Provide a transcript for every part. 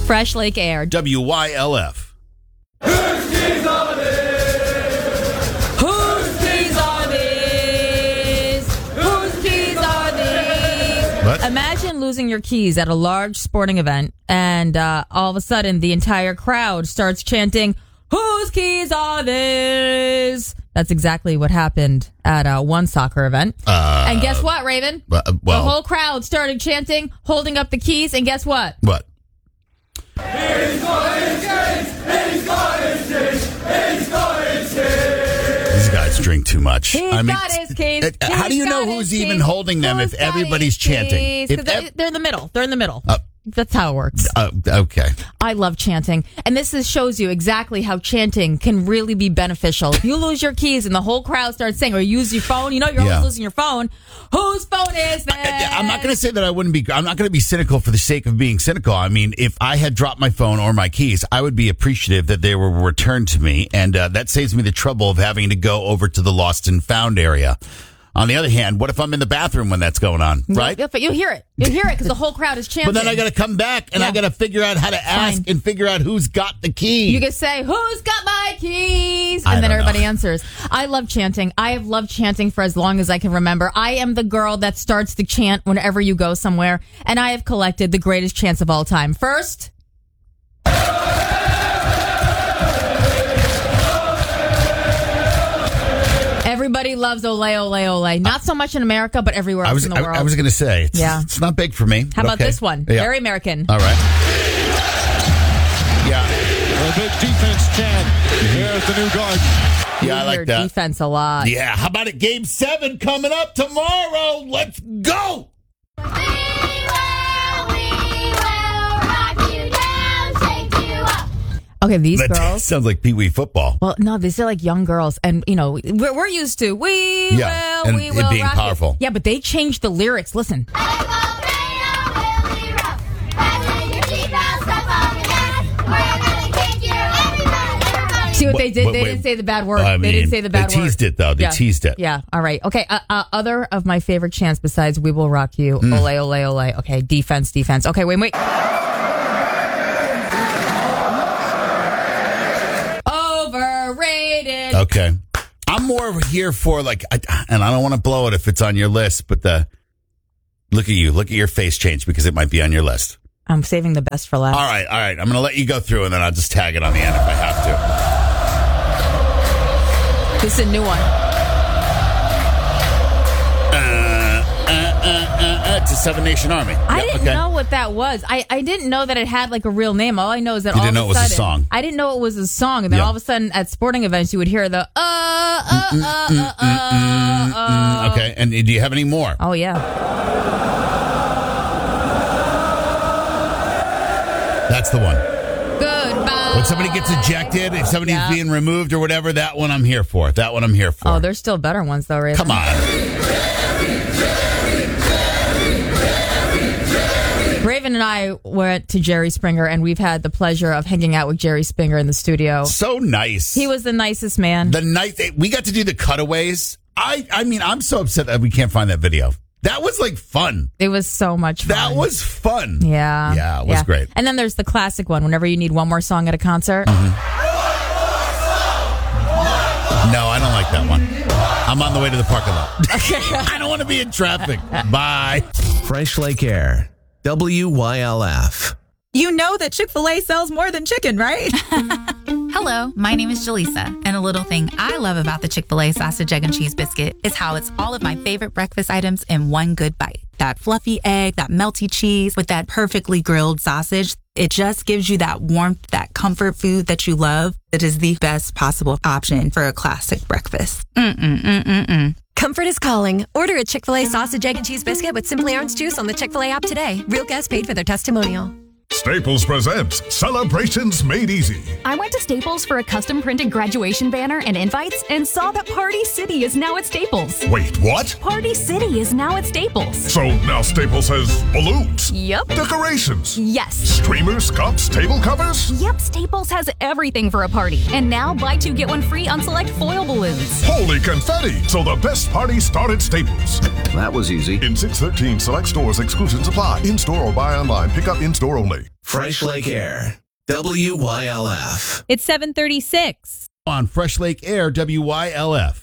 Fresh Lake Air. WYLF. Whose keys are these? Whose keys are these? What? Imagine losing your keys at a large sporting event, and all of a sudden the entire crowd starts chanting, "Whose keys are these?" That's exactly what happened at one soccer event. And guess what, Raven? Well, the whole crowd started chanting, holding up the keys, and guess what? What? He's got his keys! He's got his keys! He's got his keys! These guys drink too much. He's got his keys. How do you know who's even holding them if everybody's chanting? They're in the middle. They're in the middle. That's how it works. Okay. I love chanting. And this shows you exactly how chanting can really be beneficial. If you lose your keys and the whole crowd starts saying, or you use your phone, you know you're always losing your phone. Whose phone is this? I'm not going to say that I'm not going to be cynical for the sake of being cynical. I mean, if I had dropped my phone or my keys, I would be appreciative that they were returned to me. And that saves me the trouble of having to go over to the lost and found area. On the other hand, what if I'm in the bathroom when that's going on, right? But you'll hear it. You'll hear it because the whole crowd is chanting. But then I got to come back and I got to figure out how to ask and figure out who's got the key. You can say, "Who's got my keys?" And then everybody answers. I love chanting. I have loved chanting for as long as I can remember. I am the girl that starts to chant whenever you go somewhere. And I have collected the greatest chants of all time. First... Everybody loves Ole, Ole, Ole. Not so much in America, but everywhere else in the world. I was going to say, it's not big for me. How about this one? Yeah. Very American. All right. Yeah. A big defense chant. Here's the new guard. Yeah, I like that. Defense a lot. Yeah. How about it? Game 7 coming up tomorrow. Let's go. We will rock you down, shake you up. Okay, these That girls. sounds like Pee Wee football. Well, no, these are like young girls. And, you know, we're used to, we will it being rock powerful. Yeah, but they changed the lyrics. Listen. See what they did? They didn't say the bad word. They didn't say the bad word. They teased it, though. They teased it. Yeah. All right. Okay. Other of my favorite chants besides "We Will Rock You," Ole, Ole, Ole. Okay. Defense. Okay. Wait. Overrated. Okay. I'm more here for and I don't want to blow it if it's on your list, but look at you. Look at your face change because it might be on your list. I'm saving the best for last. All right. I'm going to let you go through and then I'll just tag it on the end if I have to. This is a new one. It's a Seven Nation Army. I didn't know what that was. I didn't know that it had like a real name. All I know is that You all didn't know of it a was sudden, a song. I didn't know it was a song, and then all of a sudden at sporting events you would hear the Okay, and do you have any more? Oh yeah. That's the one. Goodbye. When somebody gets ejected, if somebody's being removed or whatever, that one I'm here for. Oh, there's still better ones though, Raven. Come on. Raven and I went to Jerry Springer, and we've had the pleasure of hanging out with Jerry Springer in the studio. So nice. He was the nicest man. We got to do the cutaways. I mean, I'm so upset that we can't find that video. That was like fun. It was so much fun. That was fun. Yeah. Yeah, it was great. And then there's the classic one, whenever you need one more song at a concert. No, I don't like that one. I'm on the way to the parking lot. I don't want to be in traffic. Bye. Fresh Lake Air. WYLF. You know that Chick-fil-A sells more than chicken, right? Hello, my name is Jaleesa, and a little thing I love about the Chick-fil-A sausage, egg, and cheese biscuit is how it's all of my favorite breakfast items in one good bite. That fluffy egg, that melty cheese with that perfectly grilled sausage. It just gives you that warmth, that comfort food that you love. That is the best possible option for a classic breakfast. Comfort is calling. Order a Chick-fil-A sausage, egg, and cheese biscuit with Simply Orange Juice on the Chick-fil-A app today. Real guests paid for their testimonial. Staples presents Celebrations Made Easy. I went to Staples for a custom printed graduation banner and invites and saw that Party City is now at Staples. Wait, what? Party City is now at Staples. So now Staples has balloons. Yep. Decorations. Yes. Streamers, cups, table covers. Yep, Staples has everything for a party. And now buy two, get one free on select foil balloons. Holy confetti! So the best party started at Staples. That was easy. In 613 select stores, exclusions apply. In-store or buy online. Pick up in-store only. Fresh Lake Air. WYLF. It's 7:36. On Fresh Lake Air, WYLF.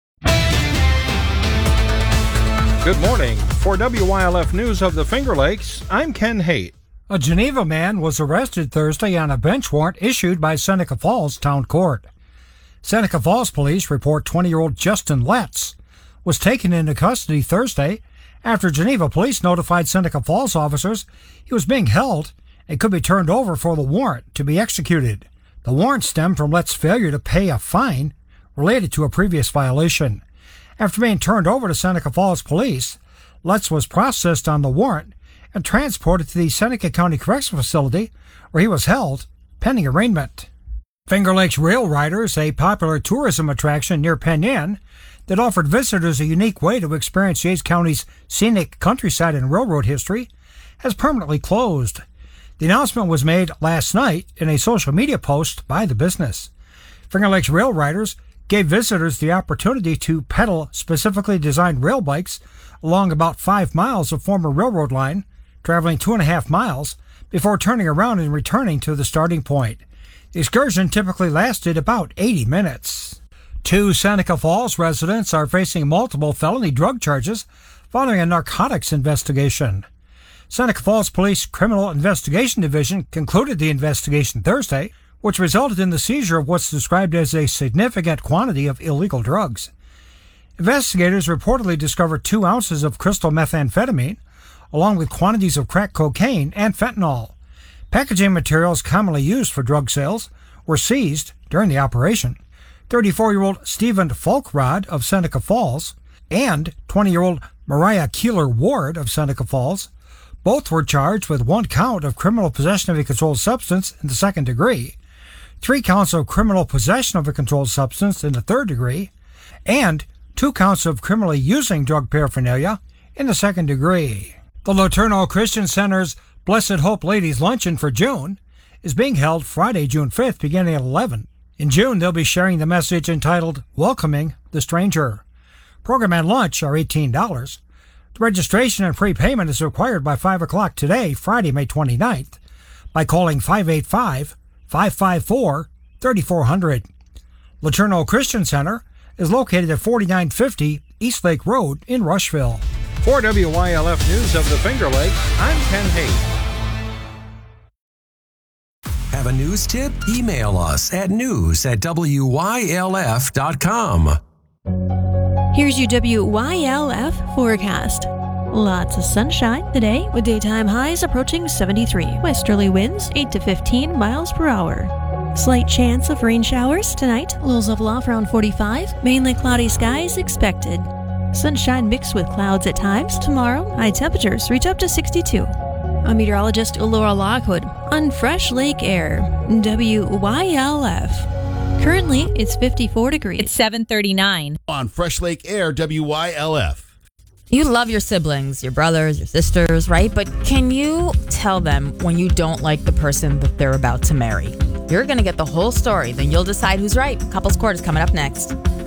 Good morning. For WYLF News of the Finger Lakes, I'm Ken Haight. A Geneva man was arrested Thursday on a bench warrant issued by Seneca Falls Town Court. Seneca Falls police report 20-year-old Justin Letts was taken into custody Thursday after Geneva police notified Seneca Falls officers he was being held and could be turned over for the warrant to be executed. The warrant stemmed from Letts' failure to pay a fine related to a previous violation. After being turned over to Seneca Falls police, Letts was processed on the warrant and transported to the Seneca County Correctional Facility where he was held pending arraignment. Finger Lakes Rail Riders, a popular tourism attraction near Penn Inn that offered visitors a unique way to experience Yates County's scenic countryside and railroad history, has permanently closed. The announcement was made last night in a social media post by the business. Finger Lakes Rail Riders gave visitors the opportunity to pedal specifically designed rail bikes along about 5 miles of former railroad line, traveling 2.5 miles before turning around and returning to the starting point. The excursion typically lasted about 80 minutes. 2 Seneca Falls residents are facing multiple felony drug charges following a narcotics investigation. Seneca Falls Police Criminal Investigation Division concluded the investigation Thursday, which resulted in the seizure of what's described as a significant quantity of illegal drugs. Investigators reportedly discovered 2 ounces of crystal methamphetamine, along with quantities of crack cocaine and fentanyl. Packaging materials commonly used for drug sales were seized during the operation. 34-year-old Stephen Folkrod of Seneca Falls and 20-year-old Mariah Keeler Ward of Seneca Falls both were charged with 1 count of criminal possession of a controlled substance in the 2nd degree, 3 counts of criminal possession of a controlled substance in the 3rd degree, and 2 counts of criminally using drug paraphernalia in the 2nd degree. The Laterno Christian Center's Blessed Hope Ladies Luncheon for June is being held Friday, June 5th, beginning at 11. In June, they'll be sharing the message entitled Welcoming the Stranger. Program and lunch are $18. The registration and prepayment is required by 5 o'clock today, Friday, May 29th, by calling 585-554-3400. Laterno Christian Center is located at 4950 East Lake Road in Rushville. For WYLF News of the Finger Lakes, I'm Ken Haight. Have a news tip? Email us at news@wylf.com. Here's your WYLF forecast. Lots of sunshine today with daytime highs approaching 73. Westerly winds 8 to 15 miles per hour. Slight chance of rain showers tonight. Lows of low around 45. Mainly cloudy skies expected. Sunshine mixed with clouds at times. Tomorrow, high temperatures reach up to 62. I'm meteorologist Laura Lockwood on Fresh Lake Air, WYLF. Currently, it's 54 degrees. It's 7:39. On Fresh Lake Air, WYLF. You love your siblings, your brothers, your sisters, right? But can you tell them when you don't like the person that they're about to marry? You're going to get the whole story, then you'll decide who's right. Couples Court is coming up next.